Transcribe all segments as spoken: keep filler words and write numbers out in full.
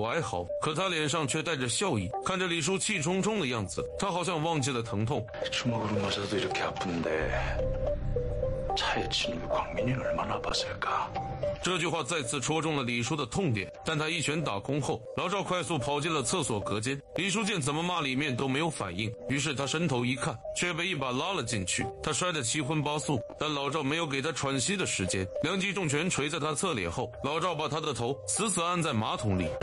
哀嚎，可他脸上却带着笑意，看着李叔气冲冲的样子，他好像忘记了疼痛。 차에 진입 광민이 얼마나 아팠을까? 这句话再次戳中了李叔的痛点，但他一拳打空后，老赵快速跑进了厕所隔间。李叔见怎么骂里面都没有反应，于是他伸头一看，却被一把拉了进去。他摔得七荤八素，但老赵没有给他喘息的时间，两记重拳捶在他侧脸后，老赵把他的头死死按在马桶里。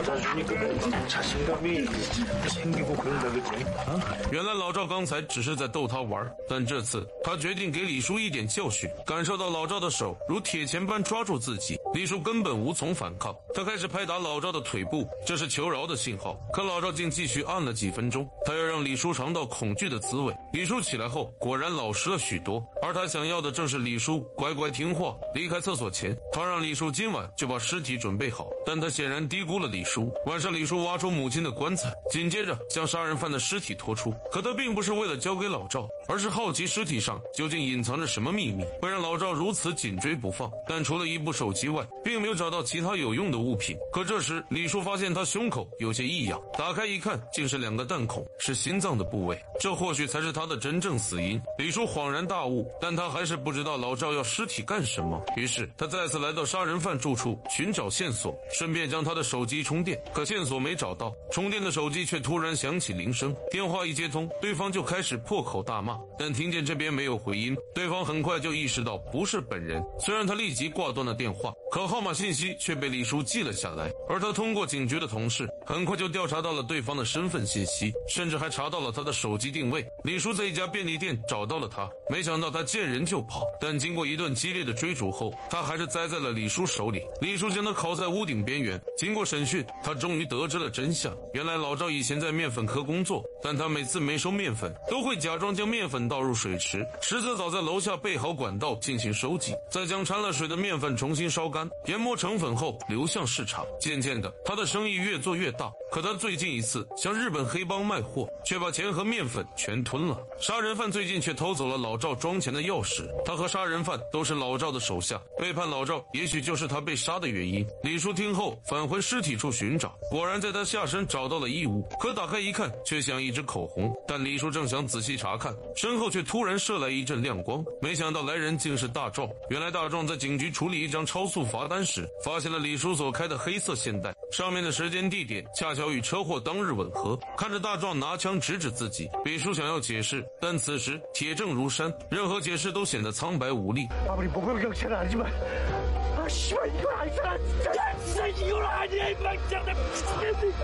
原来老赵刚才只是在逗他玩，但这次他决定给李叔一点教训。感受到老赵的手如铁钳般抓住自己，李叔根本无从反抗，他开始拍打老赵的腿部，这是求饶的信号。可老赵竟继续按了几分钟，他要让李叔尝到恐惧的滋味。李叔起来后果然老实了许多，而他想要的正是李叔乖乖听话。离开厕所前，他让李叔今晚就把尸体准备好，但他显然低估了李叔。晚上李叔挖出母亲的棺材，紧接着将杀人犯的尸体拖出，可他并不是为了交给老赵，而是好奇尸体上究竟隐藏着什么秘密，会让老赵如此紧追不放。但除了一部手机外，并没有找到其他有用的物品。可这时李叔发现他胸口有些异样，打开一看，竟是两个弹孔，是心脏的部位，这或许才是他的真正死因。李叔恍然大悟，但他还是不知道老赵要尸体干什么。于是他再次来到杀人犯住处寻找线索，顺便将他的手机充电。可线索没找到，充电的手机却突然响起铃声，电话一接通，对方就开始破口大骂。但听见这边没有回音，对方很快就意识到不是本人。虽然他立即挂断了电话，可号码信息却被李叔记了下来。而他通过警局的同事，很快就调查到了对方的身份信息，甚至还查到了他的手机定位。李叔在一家便利店找到了他，没想到他见人就跑，但经过一顿激烈的追逐后，他还是栽在了李叔手里。李叔将他铐在屋顶边缘，经过审讯，他终于得知了真相。原来老赵以前在面粉科工作，但他每次没收面粉，都会假装将面粉倒入水池，实则早在楼下备好管道进行收集，再将掺了水的面粉重新烧干，研磨成粉后流向市场。渐渐的，他的生意越做越大。可他最近一次向日本黑帮卖货，却把钱和面粉全吞了。杀人犯最近却偷走了老赵装钱的钥匙，他和杀人犯都是老赵的手下，背叛老赵也许就是他被杀的原因。李叔听后返回尸体处寻找，果然在他下身找到了异物，可打开一看，却像一支口红。但李叔正想仔细查看，身后却突然射来一阵亮光，没想到来人竟是大壮。原来大壮在警局处理一张超速罚单时，发现了李叔所开的黑色现代，上面的时间地点恰巧与车祸当日吻合。看着大壮拿枪指指自己，李叔想要解释，但此时铁证如山，任何解释都显得苍白无力。아 씨발 이걸 아니잖아 진짜 야 진짜 이걸 아니야 이 망장난 미치겠네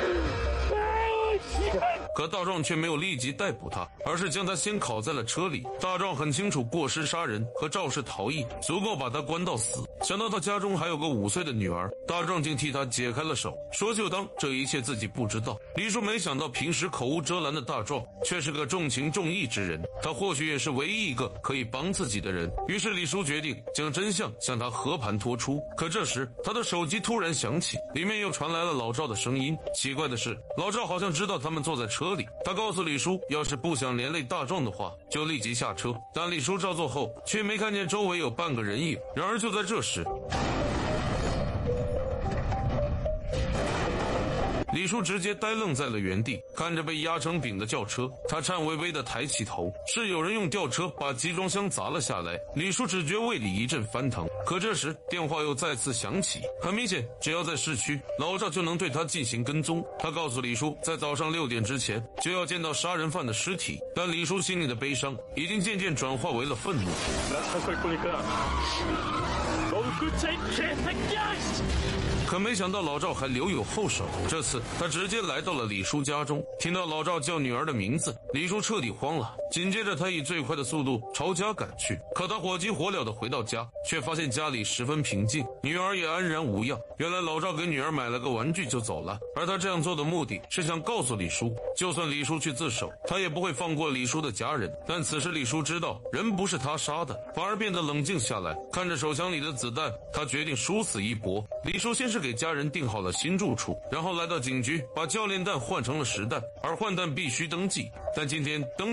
아유 씨발 可大壮却没有立即逮捕他，而是将他先铐在了车里。大壮很清楚过失杀人和肇事逃逸足够把他关到死，想到他家中还有个五岁的女儿，大壮竟替他解开了手，说就当这一切自己不知道。李叔没想到平时口无遮拦的大壮却是个重情重义之人，他或许也是唯一一个可以帮自己的人。于是李叔决定将真相向他和盘托出。可这时他的手机突然响起，里面又传来了老赵的声音。奇怪的是，老赵好像知道他们坐在车里，他告诉李叔，要是不想连累大壮的话，就立即下车。但李叔照做后，却没看见周围有半个人影。然而就在这时，李叔直接呆愣在了原地，看着被压成饼的轿车，他颤巍巍地抬起头，是有人用吊车把集装箱砸了下来。李叔只觉胃里一阵翻腾。可这时电话又再次响起，很明显，只要在市区，老赵就能对他进行跟踪。他告诉李叔，在早上六点之前就要见到杀人犯的尸体。但李叔心里的悲伤已经渐渐转化为了愤怒。可没想到老赵还留有后手，这次他直接来到了李叔家中。听到老赵叫女儿的名字，李叔彻底慌了，紧接着他以最快的速度朝家赶去。可他火急火燎地回到家，却发现家里十分平静，女儿也安然无恙。原来老赵给女儿买了个玩具就走了，而他这样做的目的是想告诉李叔，就算李叔去自首，他也不会放过李叔的家人。但此时李叔知道人不是他杀的，反而变得冷静下来，看着手枪里的子弹，他决定殊死一搏。李叔先是给家人定好了新住处，然后来到警局把教练弹换成了实弹，而换弹必须登记。但今天登记表却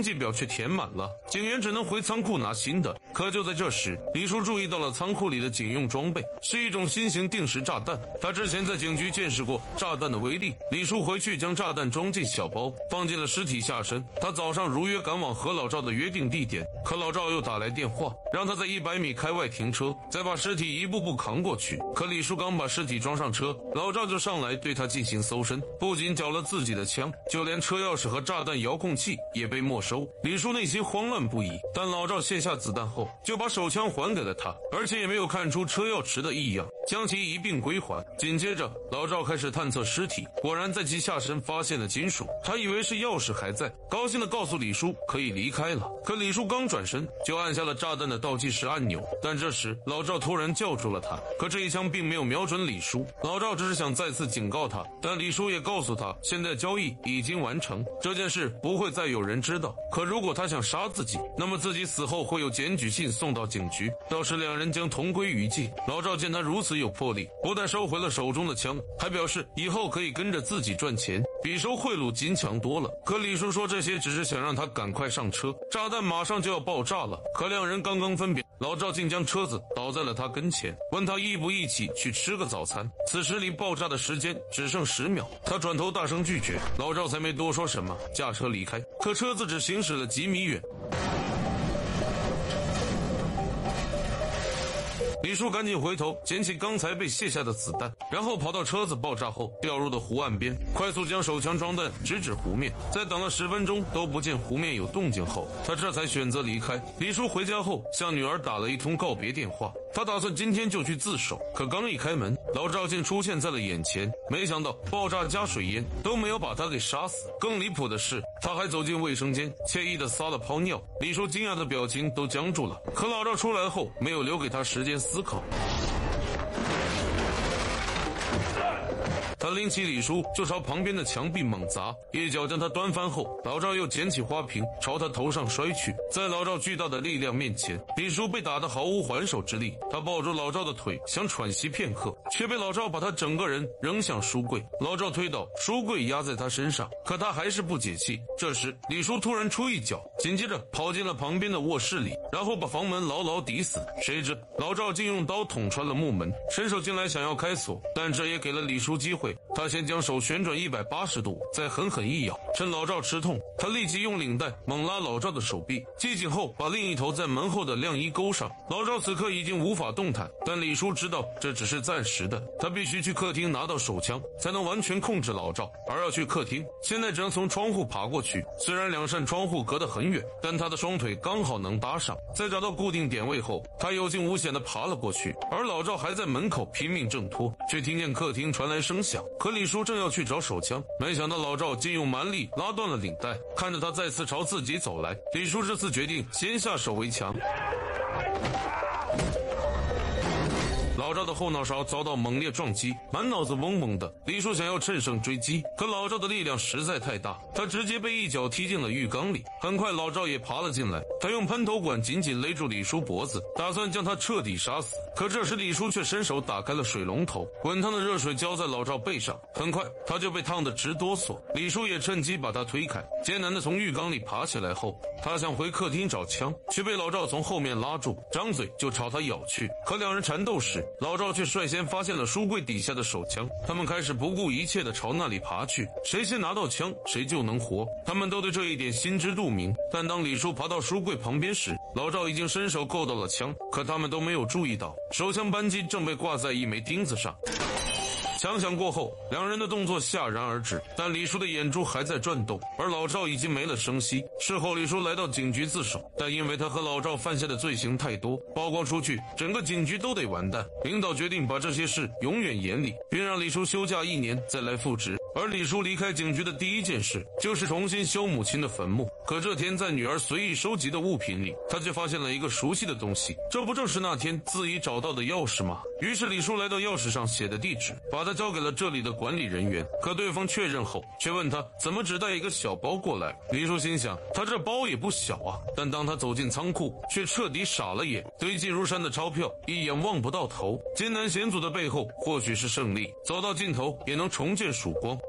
填满了，警员只能回仓库拿新的。可就在这时，李叔注意到了仓库里的警用装备，是一种新型定时炸弹。他之前在警局见识过炸弹的威力。李叔回去将炸弹装进小包，放进了尸体下身。他早上如约赶往和老赵的约定地点，可老赵又打来电话，让他在一百米开外停车，再把尸体一步步扛过去。可李叔刚把尸体装上车，老赵就上来对他进行搜身，不仅缴了自己的枪，就连车钥匙和炸弹遥控器也被没收。李叔内心慌乱不已，但老赵卸下子弹后就把手枪还给了他，而且也没有看出车钥匙的异样，将其一并归还。紧接着老赵开始探测尸体，果然在其下身发现了金属，他以为是钥匙还在，高兴地告诉李叔可以离开了。可李叔刚转身就按下了炸弹的倒计时按钮，但这时老赵突然叫住了他，可这一枪并没有瞄准李叔，老赵只是想再次警告他，但李叔也告诉他现在交易已经完成，这件事不会再有人知道，可如果他想杀自己，那么自己死后会有检举信送到警局，到时两人将同归于尽。老赵见他如此有魄力，不但收回了手中的枪，还表示以后可以跟着自己赚钱，比收贿赂金强多了。可李叔说这些只是想让他赶快上车，炸弹马上就要爆炸了。可两人刚刚分别，老赵竟将车子倒在了他跟前，问他一不一起去吃个早餐。此时离爆炸的时间只剩十秒，他转头大声拒绝，老赵才没多说什么，驾车离开。可车子只行驶了几米远，李叔赶紧回头捡起刚才被卸下的子弹，然后跑到车子爆炸后掉入的湖岸边，快速将手枪装弹直指湖面。在等了十分钟都不见湖面有动静后，他这才选择离开。李叔回家后向女儿打了一通告别电话，他打算今天就去自首。可刚一开门，老赵竟出现在了眼前，没想到爆炸加水烟都没有把他给杀死，更离谱的是他还走进卫生间惬意地撒了泡尿。李叔惊讶的表情都僵住了，可老赵出来后没有留给他时间思考，他拎起李叔就朝旁边的墙壁猛砸，一脚将他端翻后，老赵又捡起花瓶朝他头上摔去。在老赵巨大的力量面前，李叔被打得毫无还手之力。他抱住老赵的腿想喘息片刻，却被老赵把他整个人扔向书柜。老赵推倒书柜压在他身上，可他还是不解气。这时李叔突然出一脚，紧接着跑进了旁边的卧室里，然后把房门牢牢抵死。谁知老赵竟用刀捅穿了木门，伸手进来想要开锁，但这也给了李叔机会。他先将手旋转一百八十度，再狠狠一咬，趁老赵吃痛，他立即用领带猛拉老赵的手臂，系紧后把另一头在门后的晾衣钩上。老赵此刻已经无法动弹，但李叔知道这只是暂时的，他必须去客厅拿到手枪，才能完全控制老赵。而要去客厅，现在只能从窗户爬过去，虽然两扇窗户隔得很远，但他的双腿刚好能搭上。在找到固定点位后，他有惊无险地爬了过去，而老赵还在门口拼命挣脱，却听见客厅传来声响。可李叔正要去找手枪，没想到老赵竟用蛮力拉断了领带。看着他再次朝自己走来，李叔这次决定先下手为强。老赵的后脑勺遭到猛烈撞击，满脑子嗡嗡的。李叔想要趁胜追击，可老赵的力量实在太大，他直接被一脚踢进了浴缸里。很快老赵也爬了进来，他用喷头管紧紧勒住李叔脖子，打算将他彻底杀死。可这时李叔却伸手打开了水龙头，滚烫的热水浇在老赵背上，很快他就被烫得直哆嗦。李叔也趁机把他推开，艰难地从浴缸里爬起来后，他想回客厅找枪，却被老赵从后面拉住，张嘴就朝他咬去。可两人缠斗时，老赵却率先发现了书柜底下的手枪，他们开始不顾一切地朝那里爬去，谁先拿到枪谁就能活。他们都对这一点心知肚明，但当李叔爬到书柜旁边时，老赵已经伸手够到了枪，可他们都没有注意到手枪扳机正被挂在一枚钉子上。枪响过后，两人的动作戛然而止，但李叔的眼珠还在转动，而老赵已经没了声息。事后李叔来到警局自首，但因为他和老赵犯下的罪行太多，曝光出去，整个警局都得完蛋。领导决定把这些事永远严理，并让李叔休假一年再来复职。而李叔离开警局的第一件事就是重新修母亲的坟墓。可这天在女儿随意收集的物品里，他却发现了一个熟悉的东西，这不正是那天自己找到的钥匙吗？于是李叔来到钥匙上写的地址，把它交给了这里的管理人员。可对方确认后，却问他怎么只带一个小包过来。李叔心想，他这包也不小啊。但当他走进仓库，却彻底傻了眼，堆积如山的钞票一眼望不到头。艰难险阻的背后，或许是胜利，走到尽头也能重见曙光。